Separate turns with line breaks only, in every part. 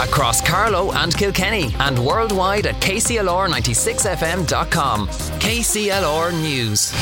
across Carlow and Kilkenny and worldwide at kclr96fm.com. KCLR News.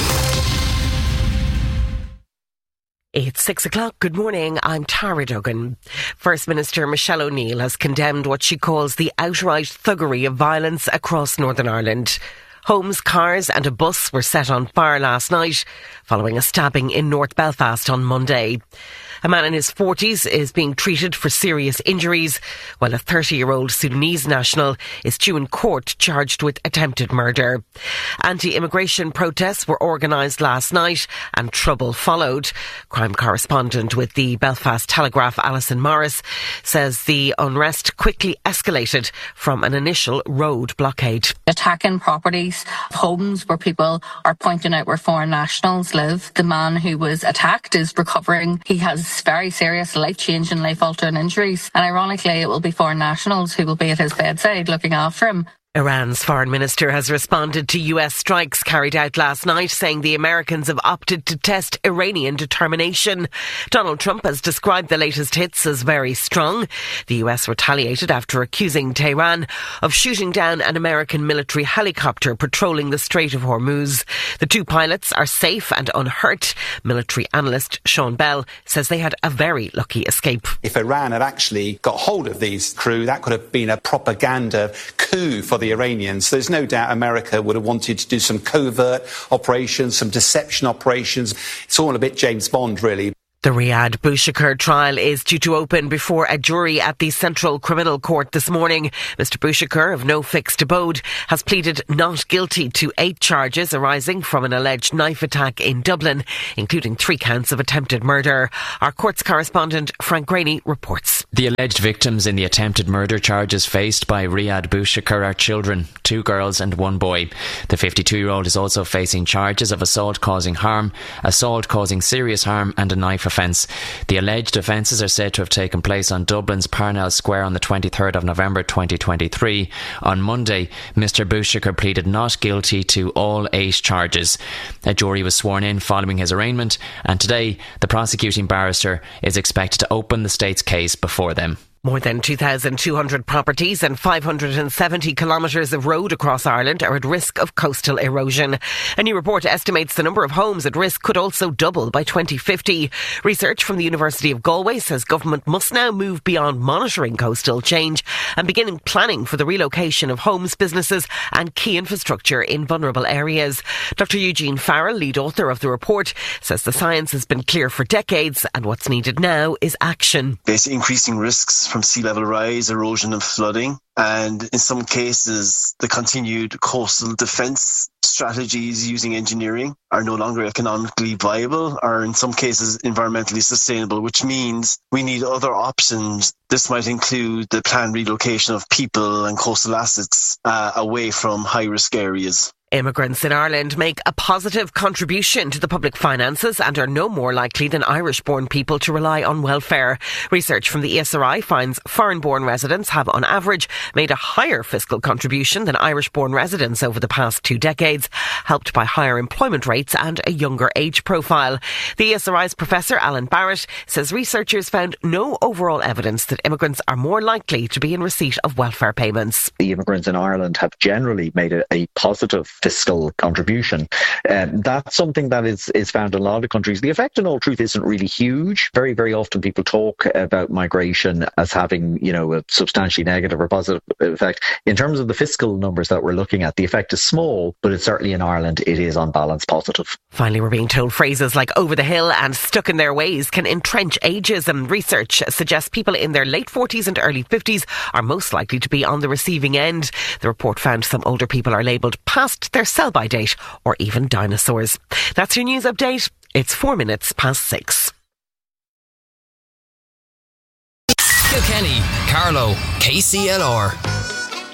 It's 6 o'clock. Good morning. I'm Tara Duggan. First Minister Michelle O'Neill has condemned what she calls the outright thuggery of violence across Northern Ireland. Homes, cars and a bus were set on fire last night following a stabbing in North Belfast on Monday. A man in his 40s is being treated for serious injuries, while a 30-year-old Sudanese national is due in court charged with attempted murder. Anti-immigration protests were organised last night and trouble followed. Crime correspondent with the Belfast Telegraph, Alison Morris, says the unrest quickly escalated from an initial road blockade.
Attacking properties, homes where people are pointing out where foreign nationals live. The man who was attacked is recovering. He has very serious life-changing, life-altering injuries. And ironically, it will be foreign nationals who will be at his bedside looking after him.
Iran's foreign minister has responded to US strikes carried out last night, saying the Americans have opted to test Iranian determination. Donald Trump has described the latest hits as very strong. The US retaliated after accusing Tehran of shooting down an American military helicopter patrolling the Strait of Hormuz. The two pilots are safe and unhurt. Military analyst Sean Bell says they had a very lucky escape.
If Iran had actually got hold of these crew, that could have been a propaganda coup for the Iranians. There's no doubt America would have wanted to do some covert operations, some deception operations. It's all a bit James Bond, really.
The Riyad Bouchakir trial is due to open before a jury at the Central Criminal Court this morning. Mr Bouchakir, of no fixed abode, has pleaded not guilty to 8 charges arising from an alleged knife attack in Dublin, including 3 counts of attempted murder. Our courts correspondent Frank Graney reports.
The alleged victims in the attempted murder charges faced by Riyad Bouchakir are children, 2 girls and 1 boy. The 52-year-old is also facing charges of assault causing harm, assault causing serious harm and a knife offence. The alleged offences are said to have taken place on Dublin's Parnell Square on the 23rd of November 2023. On Monday, Mr Bouchakir pleaded not guilty to all 8 charges. A jury was sworn in following his arraignment, and today the prosecuting barrister is expected to open the state's case before them.
More than 2,200 properties and 570 kilometres of road across Ireland are at risk of coastal erosion. A new report estimates the number of homes at risk could also double by 2050. Research from the University of Galway says government must now move beyond monitoring coastal change and begin planning for the relocation of homes, businesses and key infrastructure in vulnerable areas. Dr Eugene Farrell, lead author of the report, says the science has been clear for decades and what's needed now is action.
Basically increasing risks from sea level rise, erosion and flooding, and in some cases the continued coastal defence strategies using engineering are no longer economically viable or in some cases environmentally sustainable, which means we need other options. This might include the planned relocation of people and coastal assets away from high risk areas.
Immigrants in Ireland make a positive contribution to the public finances and are no more likely than Irish-born people to rely on welfare. Research from the ESRI finds foreign-born residents have on average made a higher fiscal contribution than Irish-born residents over the past 2 decades, helped by higher employment rates and a younger age profile. The ESRI's Professor Alan Barrett says researchers found no overall evidence that immigrants are more likely to be in receipt of welfare payments.
The immigrants in Ireland have generally made a positive fiscal contribution. That's something that is found in a lot of countries. The effect in all truth isn't really huge. Very, very often people talk about migration as having, a substantially negative or positive effect. In terms of the fiscal numbers that we're looking at, the effect is small, but it's certainly in Ireland, it is on balance positive.
Finally, we're being told phrases like over the hill and stuck in their ways can entrench ageism. Research suggests people in their late 40s and early 50s are most likely to be on the receiving end. The report found some older people are labelled past their sell-by date or even dinosaurs. That's your news update. It's 4 minutes past 6.
Kilkenny, Carlow, KCLR.